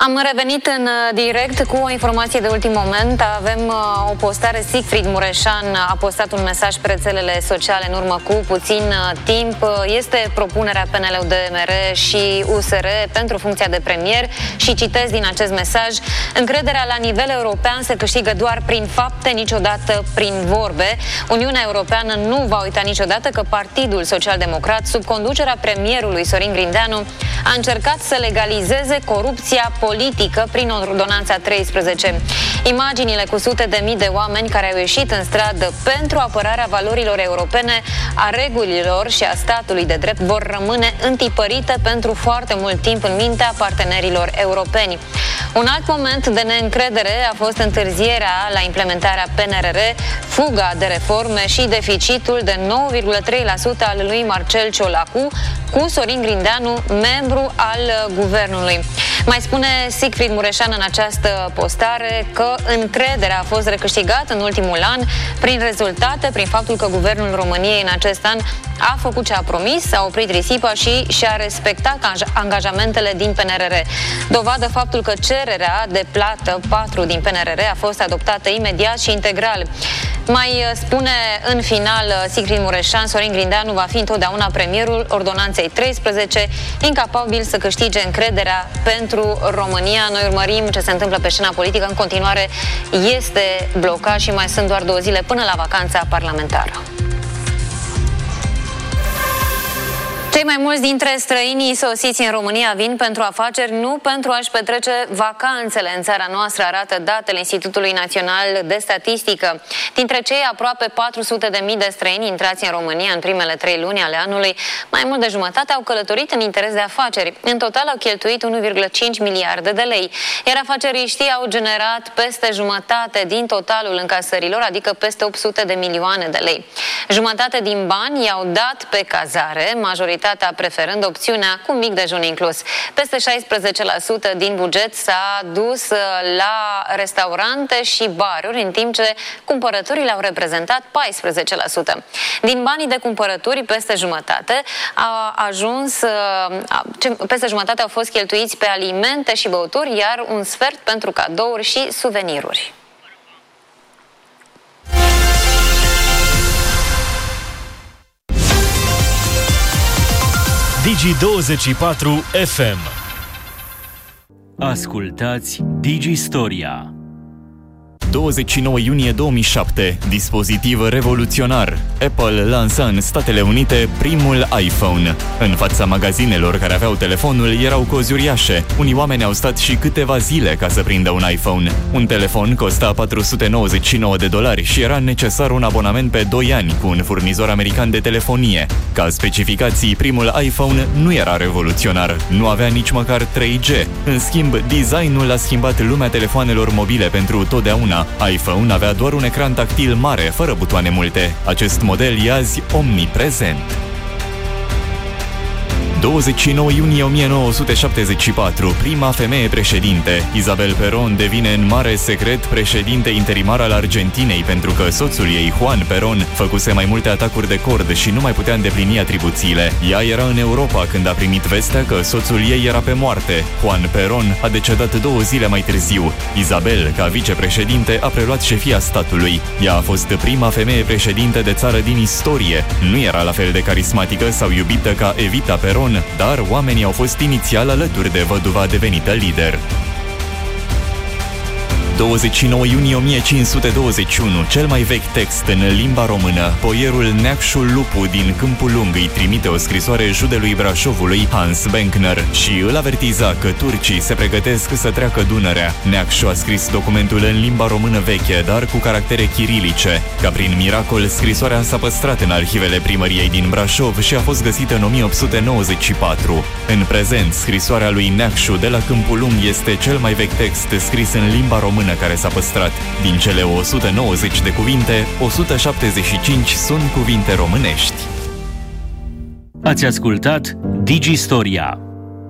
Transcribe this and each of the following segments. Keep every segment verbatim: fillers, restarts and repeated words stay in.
Am revenit în direct cu o informație de ultim moment. Avem o postare. Siegfried Mureșan a postat un mesaj pe rețelele sociale în urmă cu puțin timp. Este propunerea P N L U D M R și U S R pentru funcția de premier și citez din acest mesaj: încrederea la nivel european se câștigă doar prin fapte, niciodată prin vorbe. Uniunea Europeană nu va uita niciodată că Partidul Social-Democrat, sub conducerea premierului Sorin Grindeanu, a încercat să legalizeze corupția politică prin ordonanța treisprezece. Imaginile cu sute de mii de oameni care au ieșit în stradă pentru apărarea valorilor europene, a regulilor și a statului de drept vor rămâne întipărite pentru foarte mult timp în mintea partenerilor europeni. Un alt moment de neîncredere a fost întârzierea la implementarea P N R R, fuga de reforme și deficitul de nouă virgulă trei la sută al lui Marcel Ciolacu cu Sorin Grindeanu, membru al guvernului. Mai spune Siegfried Mureșan în această postare că încrederea a fost recâștigată în ultimul an prin rezultate, prin faptul că guvernul României în acest an a făcut ce a promis, a oprit risipa și și-a respectat angajamentele din P N R R. Dovadă faptul că cererea de plată patru din P N R R a fost adoptată imediat și integral. Mai spune în final Siegfried Mureșan: Sorin Grindeanu va fi întotdeauna premierul ordonanței treisprezece, incapabil să câștige încrederea pentru România. Noi urmărim ce se întâmplă pe scena politică. În continuare este blocat și mai sunt doar două zile până la vacanța parlamentară. Cei mai mulți dintre străinii sosiți în România vin pentru afaceri, nu pentru a-și petrece vacanțele în țara noastră, arată datele Institutului Național de Statistică. Dintre cei aproape patru sute de mii de străini intrați în România în primele trei luni ale anului, mai mult de jumătate au călătorit în interes de afaceri. În total au cheltuit unu virgulă cinci miliarde de lei, iar afaceriștii au generat peste jumătate din totalul încasărilor, adică peste opt sute de milioane de lei. Jumătate din bani i-au dat pe cazare, majoritatea preferând opțiunea cu mic dejun inclus. Peste șaisprezece la sută din buget s-a dus la restaurante și baruri, în timp ce cumpărăturile au reprezentat paisprezece la sută. Din banii de cumpărături, peste jumătate a ajuns, peste jumătate au fost cheltuiți pe alimente și băuturi, iar un sfert pentru cadouri și suveniruri. Digi douăzeci și patru F M. Ascultați Digi Storia. douăzeci și nouă iunie două mii șapte. Dispozitiv revoluționar. Apple lansa în Statele Unite primul iPhone. În fața magazinelor care aveau telefonul erau cozi uriașe. Unii oameni au stat și câteva zile ca să prindă un iPhone. Un telefon costa patru sute nouăzeci și nouă de dolari și era necesar un abonament pe doi ani cu un furnizor american de telefonie. Ca specificații, primul iPhone nu era revoluționar. Nu avea nici măcar trei G. În schimb, designul a schimbat lumea telefoanelor mobile pentru totdeauna. iPhone avea doar un ecran tactil mare, fără butoane multe. Acest model e azi omniprezent. douăzeci și nouă iunie o mie nouă sute șaptezeci și patru. Prima femeie președinte. Isabel Perón devine în mare secret președinte interimar al Argentinei pentru că soțul ei, Juan Perón, făcuse mai multe atacuri de cord și nu mai putea îndeplini atribuțiile. Ea era în Europa când a primit vestea că soțul ei era pe moarte. Juan Perón a decedat două zile mai târziu. Isabel, ca vicepreședinte, a preluat șefia statului. Ea a fost prima femeie președinte de țară din istorie. Nu era la fel de carismatică sau iubită ca Evita Perón, dar oamenii au fost inițial alături de văduva devenită lider. douăzeci și nouă iunie o mie cinci sute douăzeci și unu, cel mai vechi text în limba română. Poierul Neacșu Lupu din Câmpul Lung îi trimite o scrisoare judelui Brașovului, Hans Benkner, și îl avertiza că turcii se pregătesc să treacă Dunărea. Neacșu a scris documentul în limba română veche, dar cu caractere chirilice. Ca prin miracol, scrisoarea s-a păstrat în arhivele primăriei din Brașov și a fost găsită în o mie opt sute nouăzeci și patru. În prezent, scrisoarea lui Neacșu de la Câmpul Lung este cel mai vechi text scris în limba română care s-a păstrat. Din cele o sută nouăzeci de cuvinte, o sută șaptezeci și cinci sunt cuvinte românești. Ați ascultat Digi Storia.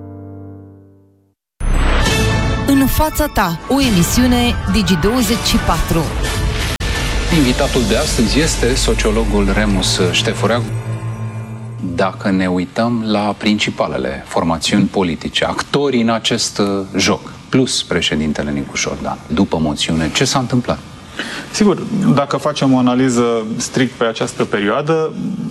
În fața ta, o emisiune Digi douăzeci și patru. Invitatul de astăzi este sociologul Remus Ștefurea. Dacă ne uităm la principalele formațiuni politice, actorii în acest joc, plus președintele Nicu Șordan. După moțiune, ce s-a întâmplat? Sigur, dacă facem o analiză strict pe această perioadă,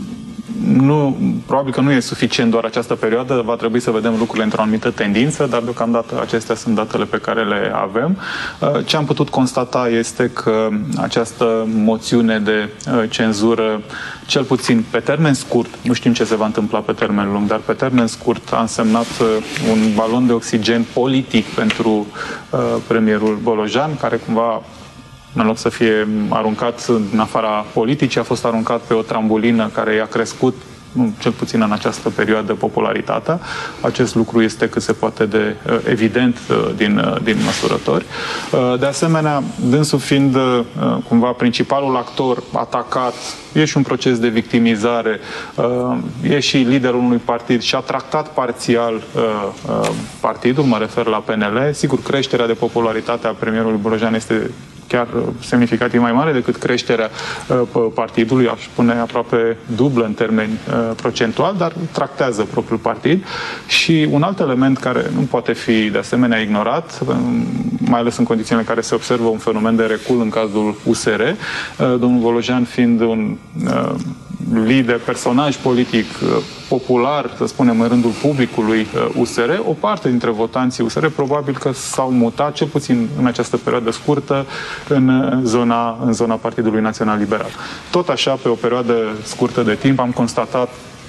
nu, probabil că nu e suficient doar această perioadă, va trebui să vedem lucrurile într-o anumită tendință, dar deocamdată acestea sunt datele pe care le avem. Ce am putut constata este că această moțiune de cenzură, cel puțin pe termen scurt, nu știm ce se va întâmpla pe termen lung, dar pe termen scurt a însemnat un balon de oxigen politic pentru premierul Bolojan, care cumva, în loc să fie aruncat în afara politicii, a fost aruncat pe o trambulină care i-a crescut, cel puțin în această perioadă, popularitatea. Acest lucru este cât se poate de evident din, din măsurători. De asemenea, dânsul fiind cumva principalul actor atacat, e și un proces de victimizare, e și liderul unui partid și a tractat parțial partidul, mă refer la P N L. Sigur, creșterea de popularitate a premierului Bolojan este chiar semnificativ mai mare decât creșterea uh, partidului, aș spune aproape dublă în termeni uh, procentual, dar tractează propriul partid. Și un alt element care nu poate fi de asemenea ignorat, uh, mai ales în condițiile în care se observă un fenomen de recul în cazul U S R, uh, domnul Bolojan fiind un uh, lider, personaj politic uh, popular, să spunem, în rândul publicului uh, U S R, o parte dintre votanții U S R probabil că s-au mutat, cel puțin în această perioadă scurtă, în zona, în zona Partidului Național Liberal. Tot așa, pe o perioadă scurtă de timp, am constatat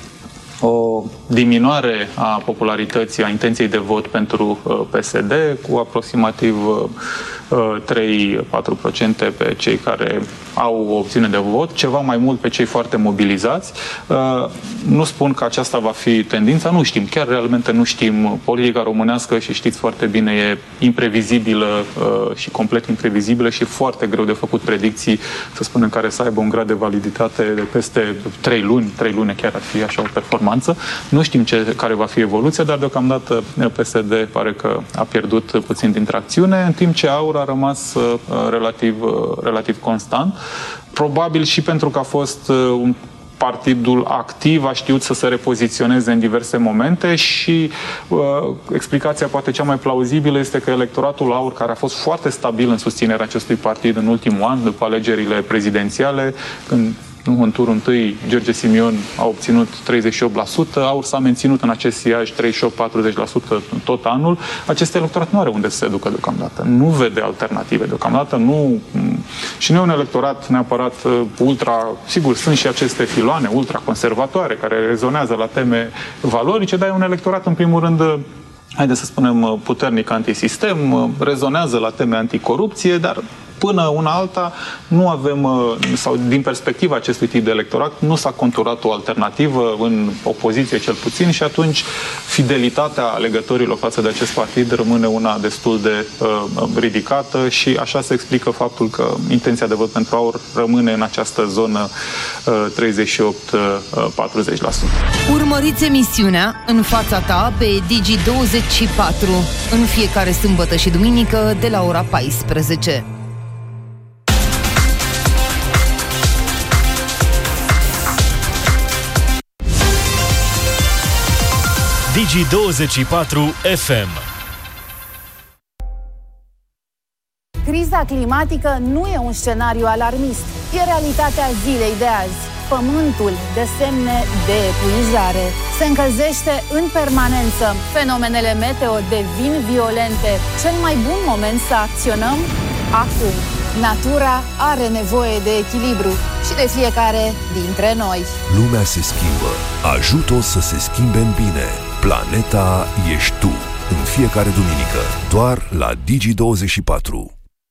o diminuare a popularității, a intenției de vot pentru uh, P S D, cu aproximativ uh, trei patru la sută pe cei care au o opțiune de vot, ceva mai mult pe cei foarte mobilizați. Uh, nu spun că aceasta va fi tendința, nu știm, chiar realmente nu știm. Politica românească, și știți foarte bine, e imprevizibilă uh, și complet imprevizibilă și foarte greu de făcut predicții, să spunem, care să aibă un grad de validitate de peste trei luni, trei luni chiar ar fi așa o performanță. Nu știm ce, care va fi evoluția, dar deocamdată P S D pare că a pierdut puțin din tracțiune, în timp ce AUR a rămas uh, relativ, uh, relativ constant. Probabil și pentru că a fost un partidul activ, a știut să se repoziționeze în diverse momente și uh, explicația poate cea mai plauzibilă este că electoratul AUR, care a fost foarte stabil în susținerea acestui partid în ultimul an, după alegerile prezidențiale, când Nu, în turul întâi, George Simion a obținut treizeci și opt la sută, AUR s-a menținut în acest siaj treizeci și opt patruzeci la sută tot anul. Acest electorat nu are unde să se ducă deocamdată. Nu vede alternative deocamdată. Nu... Și nu e un electorat neapărat ultra... Sigur, sunt și aceste filoane ultra-conservatoare care rezonează la teme valorice, dar e un electorat, în primul rând, haideți să spunem, puternic antisistem, rezonează la teme anticorupție, dar până una alta nu avem, sau din perspectiva acestui tip de electorat, nu s-a conturat o alternativă în opoziție cel puțin și atunci fidelitatea alegătorilor față de acest partid rămâne una destul de uh, ridicată și așa se explică faptul că intenția de vot pentru AUR rămâne în această zonă uh, treizeci și opt patruzeci la sută. Urmăriți emisiunea În fața ta pe Digi douăzeci și patru în fiecare sâmbătă și duminică de la ora paisprezece. Digi douăzeci și patru F M. Criza climatică nu e un scenariu alarmist, e realitatea zilei de azi. Pământul dă semne de epuizare. Se încălzește în permanență. Fenomenele meteo devin violente. Cel mai bun moment să acționăm? Acum. Natura are nevoie de echilibru și de fiecare dintre noi. Lumea se schimbă. Ajută-o să se schimbe în bine. Planeta ești tu. În fiecare duminică. Doar la Digi douăzeci și patru.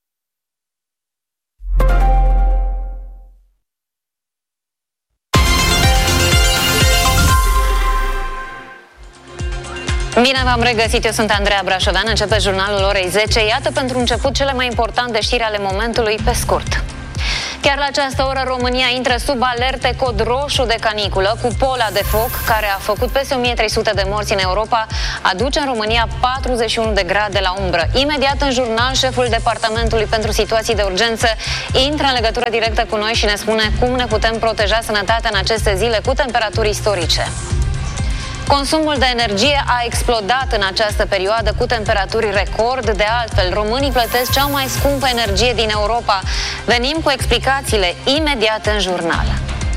Bine v-am regăsit, eu sunt Andreea Brașovean, începe jurnalul orei zece. Iată pentru început cele mai importante știri ale momentului pe scurt. Chiar la această oră România intră sub alerte cod roșu de caniculă, cu pola de foc care a făcut peste o mie trei sute de morți în Europa, aduce în România patruzeci și unu de grade la umbră. Imediat în jurnal, șeful Departamentului pentru Situații de Urgență intră în legătură directă cu noi și ne spune cum ne putem proteja sănătatea în aceste zile cu temperaturi istorice. Consumul de energie a explodat în această perioadă cu temperaturi record. De altfel, românii plătesc cea mai scumpă energie din Europa. Venim cu explicațiile imediat în jurnal.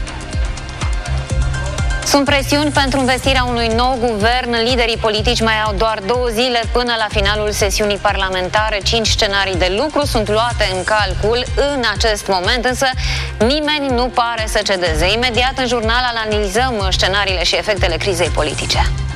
Sunt presiuni pentru investirea unui nou guvern. Liderii politici mai au doar două zile până la finalul sesiunii parlamentare. Cinci scenarii de lucru sunt luate în calcul în acest moment, însă nimeni nu pare să cedeze. Imediat în jurnal analizăm scenariile și efectele crizei politice.